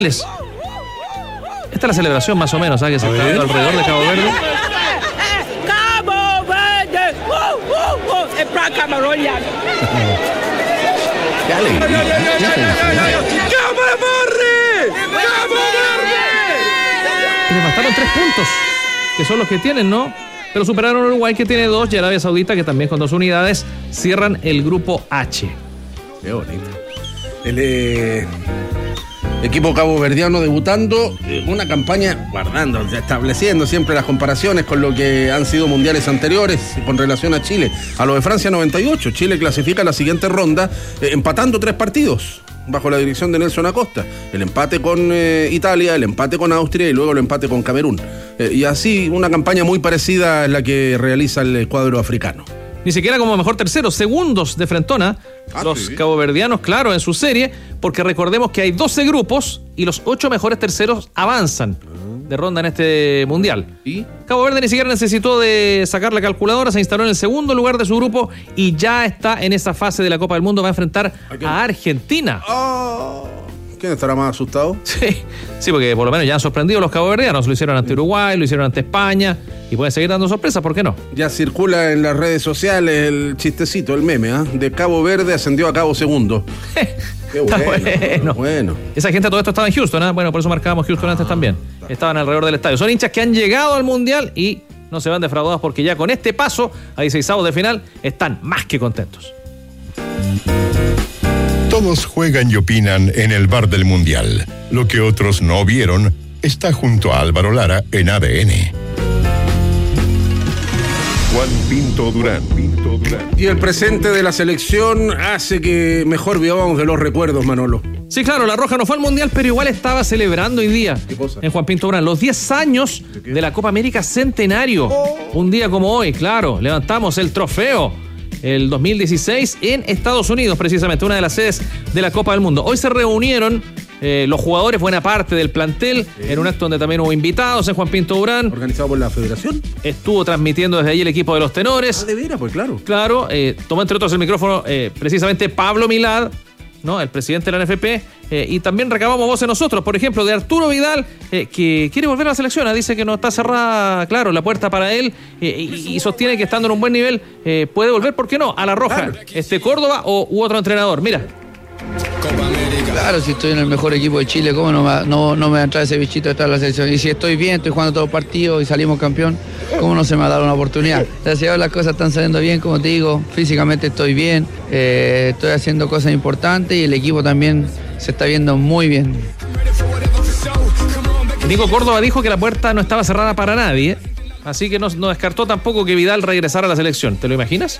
Esta es la celebración más o menos, que se está dando alrededor de Cabo Verde. ¡Cabo Verde! ¡Es para Camarón ya! ¡Qué alegría! ¡Cabo Verde! ¡Cabo Verde! Y les bastaron 3 puntos, que son los que tienen, ¿no? Pero superaron a Uruguay, que tiene 2, y Arabia Saudita, que también con 2 unidades, cierran el grupo H. Qué bonito. El equipo caboverdiano debutando, una campaña guardando, estableciendo siempre las comparaciones con lo que han sido mundiales anteriores con relación a Chile. A lo de Francia 98, Chile clasifica a la siguiente ronda empatando 3 partidos bajo la dirección de Nelson Acosta. El empate con Italia, el empate con Austria y luego el empate con Camerún. Y así una campaña muy parecida a la que realiza el cuadro africano. Ni siquiera como mejor tercero, segundos de frentona, los caboverdianos, claro, en su serie, porque recordemos que hay 12 grupos y los 8 mejores terceros avanzan de ronda en este mundial. ¿Y? Cabo Verde ni siquiera necesitó de sacar la calculadora, se instaló en el segundo lugar de su grupo y ya está en esa fase de la Copa del Mundo, va a enfrentar a Argentina. ¿Quién estará más asustado? Sí, porque por lo menos ya han sorprendido los caboverdianos. Lo hicieron ante Uruguay, lo hicieron ante España y pueden seguir dando sorpresas, ¿por qué no? Ya circula en las redes sociales el chistecito, el meme, de Cabo Verde ascendió a Cabo Segundo. Qué bueno. Esa gente todo esto estaba en Houston, Bueno, por eso marcábamos Houston antes también. Estaban alrededor del estadio. Son hinchas que han llegado al Mundial y no se van defraudados porque ya con este paso a 16avos de final están más que contentos. Todos juegan y opinan en el bar del Mundial. Lo que otros no vieron está junto a Álvaro Lara en ADN. Juan Pinto Durán. Y el presente de la selección hace que mejor vivamos de los recuerdos, Manolo. Sí, claro, la Roja no fue al Mundial, pero igual estaba celebrando hoy día. ¿Qué cosa? En Juan Pinto Durán, los 10 años de la Copa América Centenario. Un día como hoy, claro, levantamos el trofeo. El 2016 en Estados Unidos, precisamente, una de las sedes de la Copa del Mundo. Hoy se reunieron los jugadores, buena parte del plantel, en un acto donde también hubo invitados en Juan Pinto Durán. ¿Organizado por la Federación? Estuvo transmitiendo desde ahí el equipo de los tenores. De veras, pues claro. Claro, tomó entre otros el micrófono precisamente Pablo Milad, ¿no? El presidente de la NFP, y también recabamos voces nosotros, por ejemplo, de Arturo Vidal, que quiere volver a la selección, dice que no está cerrada, claro, la puerta para él, y sostiene que estando en un buen nivel puede volver, ¿por qué no? A la Roja, claro. Córdoba u otro entrenador, mira. Claro, si estoy en el mejor equipo de Chile, ¿cómo no me va a entrar ese bichito de estar en la selección? Y si estoy bien, estoy jugando todos los partidos y salimos campeón, ¿cómo no se me va a dar una oportunidad? Gracias a Dios las cosas están saliendo bien, como te digo, físicamente estoy bien, estoy haciendo cosas importantes y el equipo también se está viendo muy bien. Nico Córdoba dijo que la puerta no estaba cerrada para nadie, así que no descartó tampoco que Vidal regresara a la selección. ¿Te lo imaginas?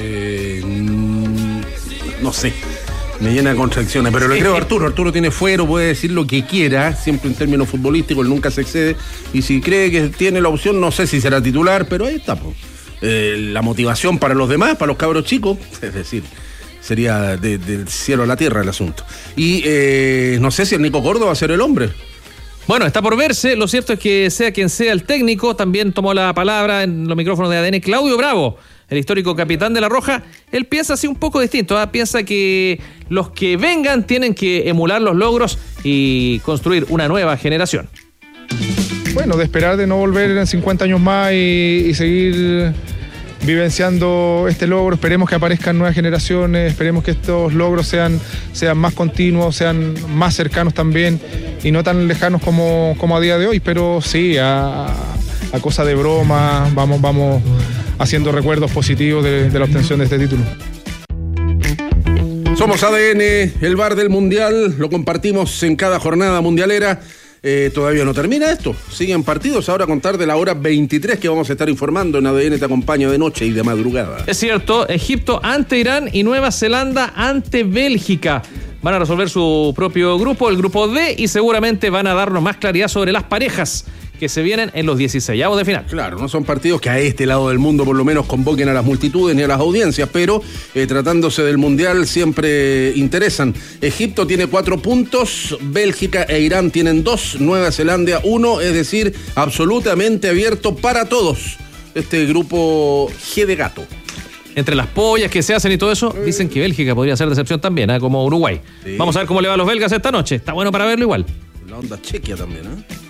No sé. Me llena de contradicciones, pero le creo a Arturo. Arturo tiene fuero, puede decir lo que quiera, siempre en términos futbolísticos, él nunca se excede. Y si cree que tiene la opción, no sé si será titular, pero ahí está. La motivación para los demás, para los cabros chicos, es decir, sería del cielo a la tierra el asunto. Y no sé si el Nico Córdoba va a ser el hombre. Bueno, está por verse. Lo cierto es que sea quien sea el técnico, también tomó la palabra en los micrófonos de ADN Claudio Bravo, el histórico capitán de La Roja. Él piensa así un poco distinto, piensa que los que vengan tienen que emular los logros y construir una nueva generación. Bueno, de esperar de no volver en 50 años más y seguir vivenciando este logro. Esperemos que aparezcan nuevas generaciones, esperemos que estos logros sean más continuos, sean más cercanos también y no tan lejanos como a día de hoy, pero sí, a cosa de broma, vamos haciendo recuerdos positivos de la obtención de este título. Somos ADN, el bar del Mundial, lo compartimos en cada jornada mundialera. Todavía no termina esto, siguen partidos ahora a contar de la hora 23 que vamos a estar informando en ADN Te Acompaña de noche y de madrugada. Es cierto, Egipto ante Irán y Nueva Zelanda ante Bélgica. Van a resolver su propio grupo, el grupo D, y seguramente van a darnos más claridad sobre las parejas que se vienen en los 16avos de final. Claro, no son partidos que a este lado del mundo por lo menos convoquen a las multitudes ni a las audiencias, pero tratándose del Mundial siempre interesan. Egipto tiene 4 puntos, Bélgica e Irán tienen 2, Nueva Zelanda 1, es decir, absolutamente abierto para todos este grupo G de gato. Entre las pollas que se hacen y todo eso, dicen que Bélgica podría ser decepción también, como Uruguay. Sí. Vamos a ver cómo le va a los belgas esta noche. Está bueno para verlo igual. La onda Chequia también,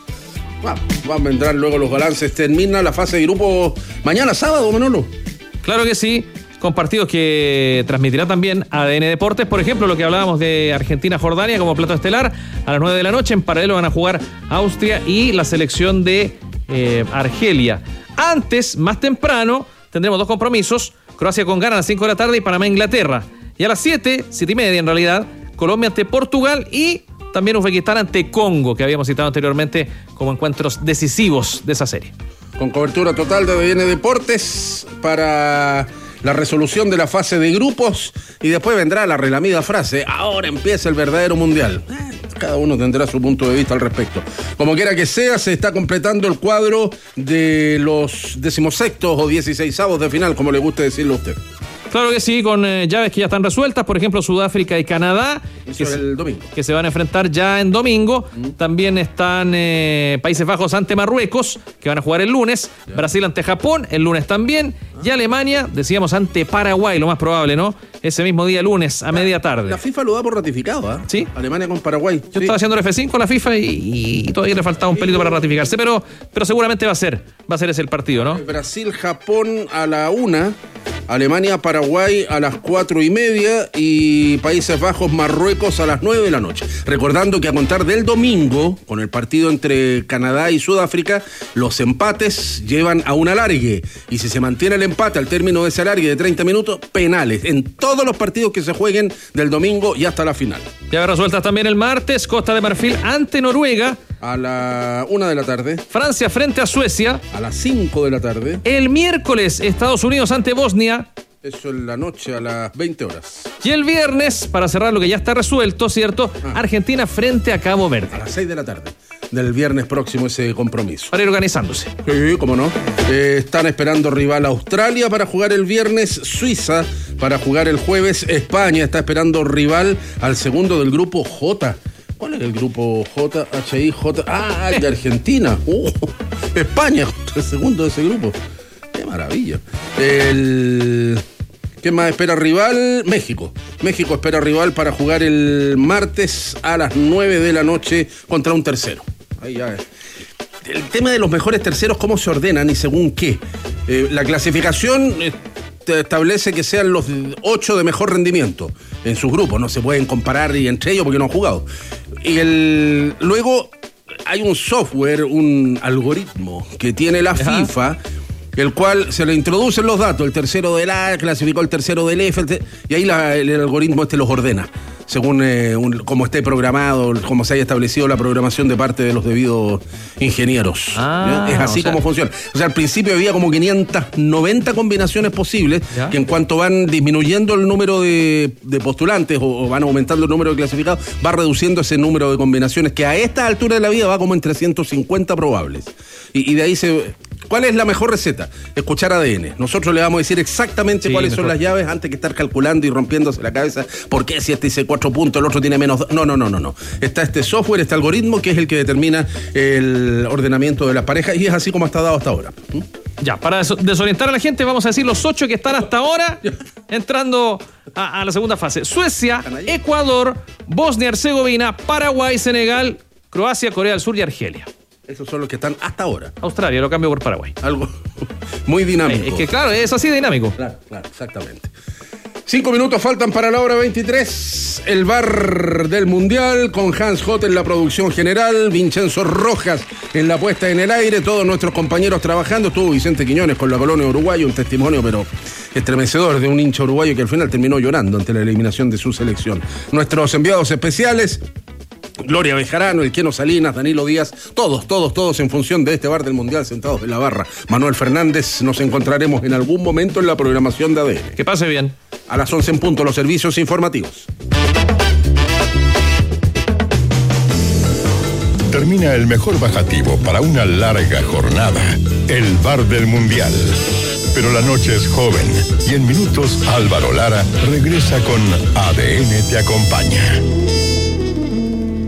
van a vendrán luego los balances. Termina la fase de grupo mañana sábado, Manolo. Claro que sí, con partidos que transmitirá también ADN Deportes. Por ejemplo, lo que hablábamos de Argentina-Jordania como plato estelar, a las 9 de la noche. En paralelo van a jugar Austria y la selección de Argelia. Antes, más temprano, tendremos 2 compromisos. Croacia con Ghana a las 5 de la tarde y Panamá-Inglaterra. Y a las 7:30 en realidad, Colombia ante Portugal y también Uzbekistán ante Congo, que habíamos citado anteriormente como encuentros decisivos de esa serie. Con cobertura total de ADN Deportes para la resolución de la fase de grupos y después vendrá la relamida frase: ahora empieza el verdadero mundial. Cada uno tendrá su punto de vista al respecto. Como quiera que sea, se está completando el cuadro de los 16º o 16avos de final, como le guste decirlo a usted. Claro que sí, con llaves que ya están resueltas, por ejemplo Sudáfrica y Canadá, eso es el domingo, que se van a enfrentar ya en domingo. También están Países Bajos ante Marruecos, que van a jugar el lunes, Brasil ante Japón, el lunes también, y Alemania, decíamos, ante Paraguay, lo más probable, ¿no? Ese mismo día, lunes, a media tarde. La FIFA lo da por ratificado, ¿Sí? Alemania con Paraguay. Yo estaba haciendo el F5 con la FIFA y todavía le faltaba un pelito para ratificarse, pero seguramente va a ser ese el partido, ¿no? Brasil-Japón a la 1, Alemania-Paraguay a las 4:30 y Países Bajos-Marruecos a las 9 de la noche. Recordando que a contar del domingo, con el partido entre Canadá y Sudáfrica, los empates llevan a un alargue. Y si se mantiene el empate al término de ese alargue de 30 minutos, penales en todos los partidos que se jueguen del domingo y hasta la final. Ya resueltas también el martes, Costa de Marfil ante Noruega. A la 1 de la tarde. Francia frente a Suecia. A las 5 de la tarde. El miércoles, Estados Unidos ante Bosnia. Eso en la noche a las 20 horas. Y el viernes, para cerrar lo que ya está resuelto, ¿cierto? Argentina frente a Cabo Verde. A las 6 de la tarde del viernes próximo ese compromiso. Para ir organizándose. Sí, cómo no. Están esperando rival Australia para jugar el viernes, Suiza para jugar el jueves, España está esperando rival al segundo del grupo J. ¿Cuál es el grupo J, HI, J? El de Argentina. España, el segundo de ese grupo. Qué maravilla. ¿Quién más espera rival? México. México espera rival para jugar el martes a las 9 de la noche contra un tercero. Ahí ya es. El tema de los mejores terceros, ¿cómo se ordenan y según qué? La clasificación establece que sean los 8 de mejor rendimiento en sus grupos. No se pueden comparar y entre ellos porque no han jugado. Y luego hay un software, un algoritmo que tiene la FIFA, el cual se le introducen los datos. El tercero del A clasificó el tercero del F, y ahí el algoritmo los ordena según cómo esté programado, cómo se haya establecido la programación de parte de los debidos ingenieros. Es así como funciona. O sea, al principio había como 590 combinaciones posibles, que en cuanto van disminuyendo el número de postulantes o van aumentando el número de clasificados, va reduciendo ese número de combinaciones, que a esta altura de la vida va como entre 150 probables. Y de ahí ¿cuál es la mejor receta? Escuchar ADN. Nosotros le vamos a decir exactamente cuáles son las llaves antes que estar calculando y rompiéndose la cabeza. ¿Por qué si este dice 4 puntos, el otro tiene menos? No. Está este software, este algoritmo, que es el que determina el ordenamiento de las parejas, y es así como está dado hasta ahora. Ya, para desorientar a la gente, vamos a decir los 8 que están hasta ahora entrando a la segunda fase. Suecia, Ecuador, Bosnia-Herzegovina, Paraguay, Senegal, Croacia, Corea del Sur y Argelia. Esos son los que están hasta ahora. Australia lo cambio por Paraguay. Algo muy dinámico. Es que claro, es así de dinámico. Claro, exactamente. 5 minutos faltan para la hora 23. El bar del Mundial con Hans Hot en la producción general, Vincenzo Rojas en la puesta en el aire, todos nuestros compañeros trabajando. Estuvo Vicente Quiñones con la colonia uruguaya, un testimonio pero estremecedor de un hincha uruguayo que al final terminó llorando ante la eliminación de su selección. Nuestros enviados especiales: Gloria Bejarano, el Queno Salinas, Danilo Díaz, todos en función de este bar del Mundial, sentados en la barra. Manuel Fernández, nos encontraremos en algún momento en la programación de ADN. Que pase bien. A las 11 en punto, los servicios informativos. Termina el mejor bajativo para una larga jornada, el bar del Mundial. Pero la noche es joven y en minutos Álvaro Lara regresa con ADN Te Acompaña.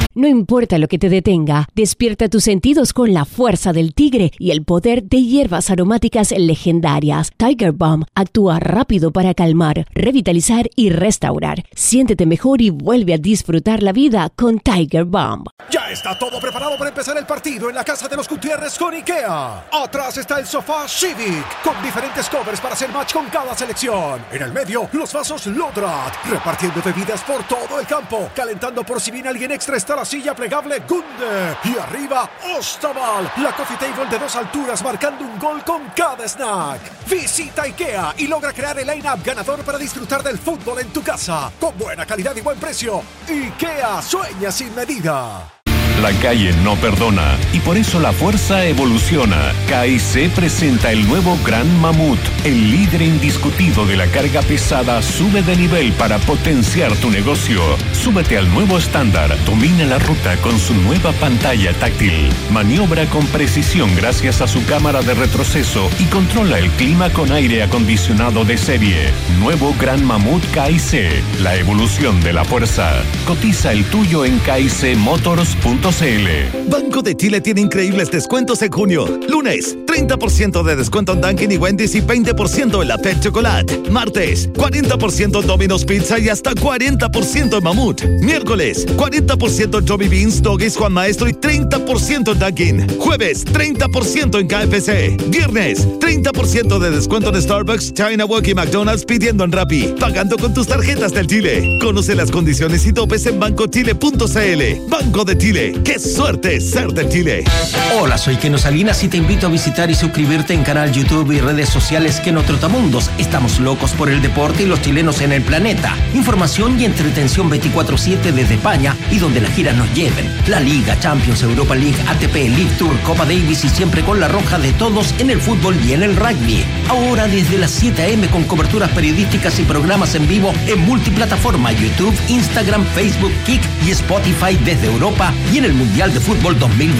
No importa lo que te detenga, despierta tus sentidos con la fuerza del tigre y el poder de hierbas aromáticas legendarias. Tiger Balm actúa rápido para calmar, revitalizar y restaurar. Siéntete mejor y vuelve a disfrutar la vida con Tiger Balm. Ya está todo preparado para empezar el partido en la casa de los Gutiérrez con IKEA. Atrás está el sofá Civic, con diferentes covers para hacer match con cada selección. En el medio, los vasos Lodrat, repartiendo bebidas por todo el campo. Calentando por si viene alguien extra está la silla plegable Gunde. Y arriba, Ostaval, la coffee table de 2 alturas marcando un gol con cada snack. Visita IKEA y logra crear el line-up ganador para disfrutar del fútbol en tu casa. Con buena calidad y buen precio. IKEA, sueña sin medida. La calle no perdona y por eso la fuerza evoluciona. KIC presenta el nuevo Gran Mamut. El líder indiscutido de la carga pesada sube de nivel para potenciar tu negocio. Súbete al nuevo estándar. Domina la ruta con su nueva pantalla táctil. Maniobra con precisión gracias a su cámara de retroceso y controla el clima con aire acondicionado de serie. Nuevo Gran Mamut KIC. La evolución de la fuerza. Cotiza el tuyo en kicmotors.cl. Banco de Chile tiene increíbles descuentos en junio. Lunes, 30% de descuento en Dunkin' y Wendy's y 20% en la Pet Chocolate. Martes, 40% en Domino's Pizza y hasta 40% en Mamut. Miércoles, 40% en Johnny Beans, Doggies, Juan Maestro y 30% en Dunkin'. Jueves, 30% en KFC. Viernes, 30% de descuento en Starbucks, China Walk y McDonald's pidiendo en Rappi. Pagando con tus tarjetas del Chile. Conoce las condiciones y topes en bancochile.cl. Banco de Chile. ¡Qué suerte ser de Chile! Hola, soy Keno Salinas y te invito a visitar y suscribirte en canal YouTube y redes sociales Keno Trotamundos. Estamos locos por el deporte y los chilenos en el planeta. Información y entretención 24/7 desde España y donde las giras nos lleven. La Liga, Champions, Europa League, ATP, League Tour, Copa Davis y siempre con la roja de todos en el fútbol y en el rugby. Ahora desde las 7 a.m. con coberturas periodísticas y programas en vivo en multiplataforma YouTube, Instagram, Facebook, Kik y Spotify desde Europa y en el Mundial de Fútbol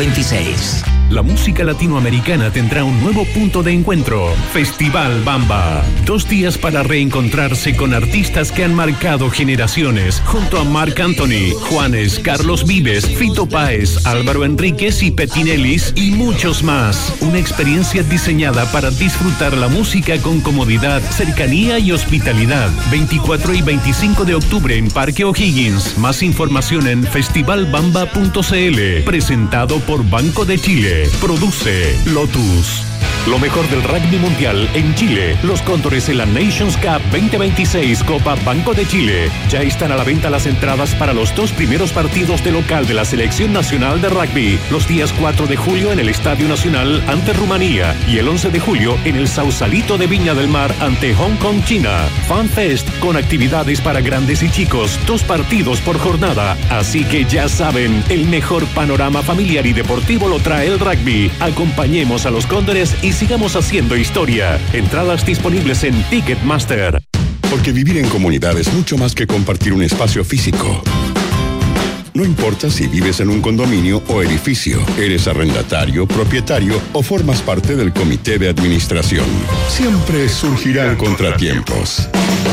2026. La música latinoamericana tendrá un nuevo punto de encuentro. Festival Bamba. 2 días para reencontrarse con artistas que han marcado generaciones. Junto a Marc Anthony, Juanes, Carlos Vives, Fito Páez, Álvaro Enríquez y Petinelis y muchos más. Una experiencia diseñada para disfrutar la música con comodidad, cercanía y hospitalidad. 24 y 25 de octubre en Parque O'Higgins. Más información en festivalbamba.cl. Presentado por Banco de Chile. Produce Lotus. Lo mejor del rugby mundial en Chile. Los Cóndores en la Nations Cup 2026 Copa Banco de Chile. Ya están a la venta las entradas para los 2 primeros partidos de local de la Selección Nacional de Rugby. Los días 4 de julio en el Estadio Nacional ante Rumanía y el 11 de julio en el Sausalito de Viña del Mar ante Hong Kong, China. Fan Fest con actividades para grandes y chicos. 2 partidos por jornada. Así que ya saben, el mejor panorama familiar y deportivo lo trae el rugby. Acompañemos a los Cóndores y sigamos haciendo historia. Entradas disponibles en Ticketmaster. Porque vivir en comunidad es mucho más que compartir un espacio físico. No importa si vives en un condominio o edificio, eres arrendatario, propietario o formas parte del comité de administración. Siempre surgirán contratiempos.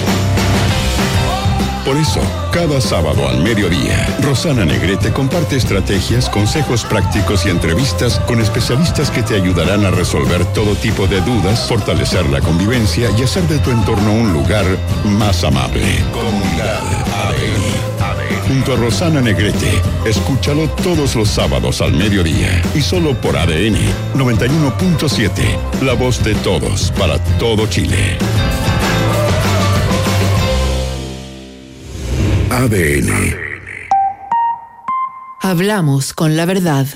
Por eso, cada sábado al mediodía, Rosana Negrete comparte estrategias, consejos prácticos y entrevistas con especialistas que te ayudarán a resolver todo tipo de dudas, fortalecer la convivencia y hacer de tu entorno un lugar más amable. Comunidad ADN. Junto a Rosana Negrete, escúchalo todos los sábados al mediodía y solo por ADN 91.7, la voz de todos para todo Chile. ADN. Hablamos con la verdad.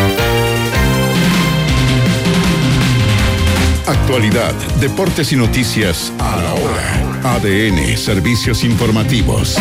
Actualidad, deportes y noticias a la hora. ADN, servicios informativos.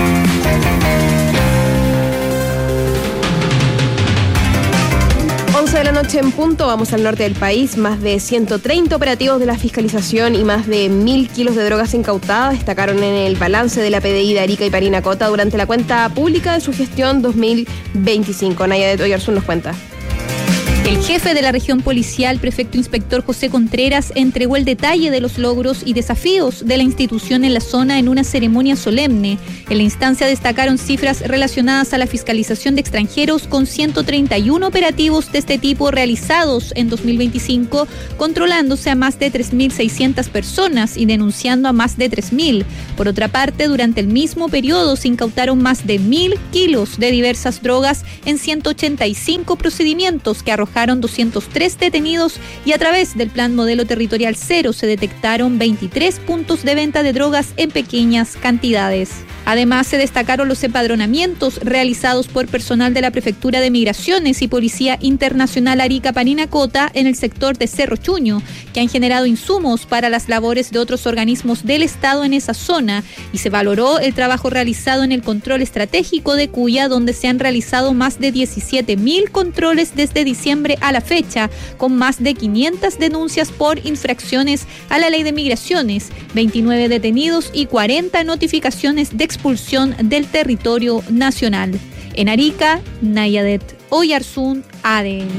11 de la noche en punto, vamos al norte del país. Más de 130 operativos de la fiscalización y más de 1.000 kilos de drogas incautadas destacaron en el balance de la PDI de Arica y Parinacota durante la cuenta pública de su gestión 2025. Naya de Toyarzún nos cuenta. El jefe de la región policial, prefecto inspector José Contreras, entregó el detalle de los logros y desafíos de la institución en la zona en una ceremonia solemne. En la instancia destacaron cifras relacionadas a la fiscalización de extranjeros con 131 operativos de este tipo realizados en 2025, controlándose a más de 3.600 personas y denunciando a más de 3.000. Por otra parte, durante el mismo periodo se incautaron más de 1.000 kilos de diversas drogas en 185 procedimientos que arrojaron 203 detenidos, y a través del Plan Modelo Territorial Cero se detectaron 23 puntos de venta de drogas en pequeñas cantidades. Además, se destacaron los empadronamientos realizados por personal de la Prefectura de Migraciones y Policía Internacional Arica Parinacota en el sector de Cerro Chuño, que han generado insumos para las labores de otros organismos del Estado en esa zona, y se valoró el trabajo realizado en el control estratégico de Cuya, donde se han realizado más de 17.000 controles desde diciembre a la fecha, con más de 500 denuncias por infracciones a la Ley de Migraciones, 29 detenidos y 40 notificaciones de expulsión del territorio nacional. En Arica, Nayadet Oyarzún, ADN.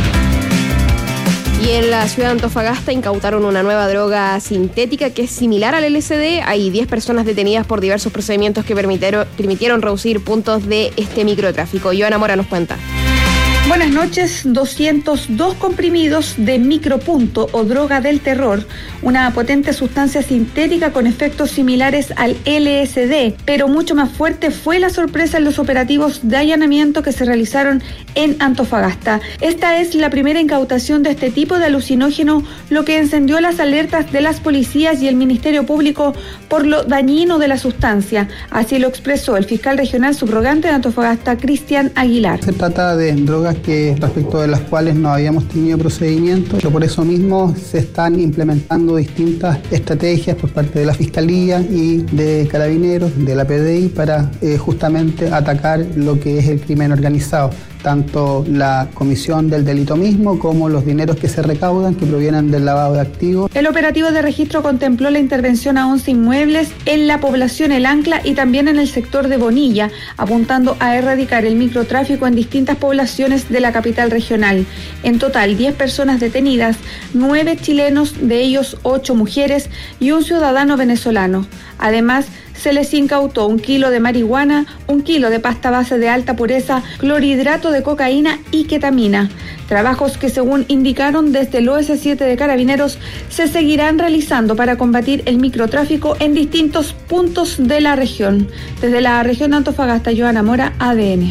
Y en la ciudad de Antofagasta incautaron una nueva droga sintética que es similar al LSD. Hay 10 personas detenidas por diversos procedimientos que permitieron reducir puntos de este microtráfico. Joana Mora nos cuenta. Buenas noches. 202 comprimidos de micropunto o droga del terror, una potente sustancia sintética con efectos similares al LSD, pero mucho más fuerte fue la sorpresa en los operativos de allanamiento que se realizaron en Antofagasta. Esta es la primera incautación de este tipo de alucinógeno, lo que encendió las alertas de las policías y el Ministerio Público por lo dañino de la sustancia. Así lo expresó el fiscal regional subrogante de Antofagasta, Cristian Aguilar. Se trata de drogas que respecto de las cuales no habíamos tenido procedimientos, pero por eso mismo se están implementando distintas estrategias por parte de la Fiscalía y de Carabineros, de la PDI, para justamente atacar lo que es el crimen organizado, tanto la comisión del delito mismo como los dineros que se recaudan que provienen del lavado de activos. El operativo de registro contempló la intervención a 11 inmuebles en la población El Ancla y también en el sector de Bonilla, apuntando a erradicar el microtráfico en distintas poblaciones de la capital regional. En total, 10 personas detenidas, 9 chilenos, de ellos 8 mujeres y un ciudadano venezolano. Además, se les incautó 1 kilo de marihuana, 1 kilo de pasta base de alta pureza, clorhidrato de cocaína y ketamina. Trabajos que, según indicaron desde el OS7 de Carabineros, se seguirán realizando para combatir el microtráfico en distintos puntos de la región. Desde la región de Antofagasta, Joana Mora, ADN.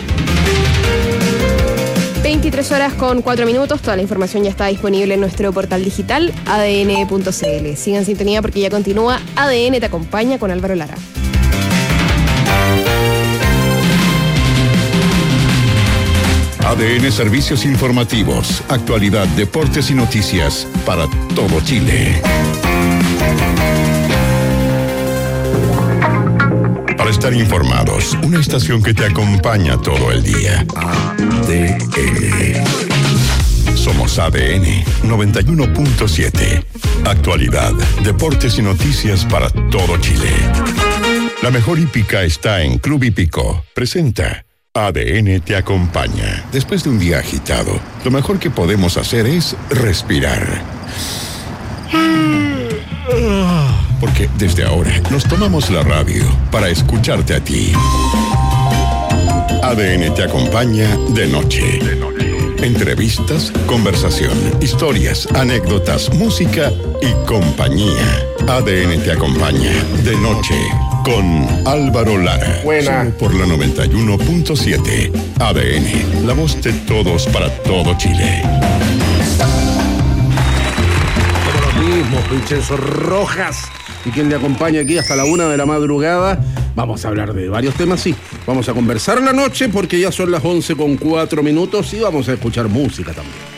23 horas con 4 minutos. Toda la información ya está disponible en nuestro portal digital adn.cl. Sigan en sintonía porque ya continúa ADN Te Acompaña con Álvaro Lara. ADN Servicios Informativos, actualidad, deportes y noticias para todo Chile. Para estar informados, una estación que te acompaña todo el día. ADN. Somos ADN 91.7. Actualidad, deportes y noticias para todo Chile. La mejor hípica está en Club Hípico. Presenta ADN Te Acompaña. Después de un día agitado, lo mejor que podemos hacer es respirar. Porque desde ahora nos tomamos la radio para escucharte a ti. ADN Te Acompaña de noche. Entrevistas, conversación, historias, anécdotas, música y compañía. ADN Te Acompaña de noche con Álvaro Lara. Buena. Solo por la 91.7. ADN, la voz de todos para todo Chile. Como los mismos, Vincenzo Rojas. Y quien le acompaña aquí hasta la 1 de la madrugada. Vamos a hablar de varios temas, sí. Vamos a conversar la noche porque ya son las 11:04 y vamos a escuchar música también.